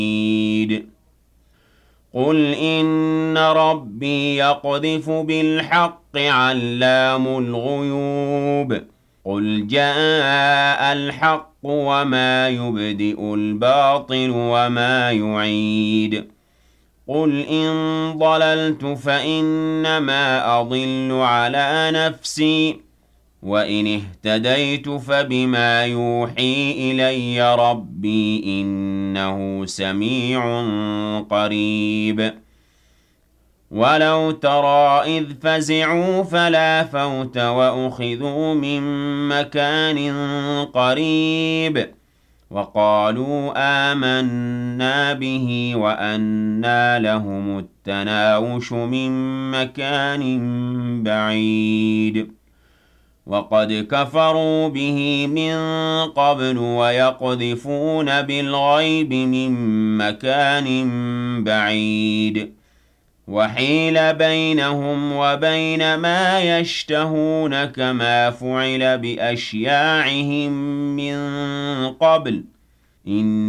قُلْ إِنَّ رَبِّي يَقْذِفُ بِالْحَقِّ عَلَّامُ الْغُيُوبِ قُلْ جَاءَ الْحَقُّ وَمَا يُبْدِئُ الْبَاطِلُ وَمَا يُعِيدُ قُلْ إِن ضَلَلْتُ فَإِنَّمَا أَضِلُّ عَلَىٰ نَفْسِي وَإِنِ اهْتَدَيْتُ فَبِمَا يُوحِي إِلَيَّ رَبِّي ۚ إِنَّهُ سَمِيعٌ قَرِيبٌ وَلَوْ تَرَىٰ إِذْ فَزِعُوا فَلَا فَوْتَ وَأُخِذُوا مِن مَّكَانٍ قَرِيبٍ وَقَالُوا آمَنَّا بِهِ وَأَنَّىٰ لَهُمُ التَّنَاوُشُ مِن مَّكَانٍ بَعِيدٍ وَقَدْ كَفَرُوا بِهِ مِن قَبْلُ وَيَقْذِفُونَ بِالْغَيْبِ مِن مَّكَانٍ بَعِيدٍ وَحِيلَ بَيْنَهُمْ وَبَيْنَ مَا يَشْتَهُونَ كَمَا فُعِلَ بِأَشْيَاعِهِم مِّن قَبْلُ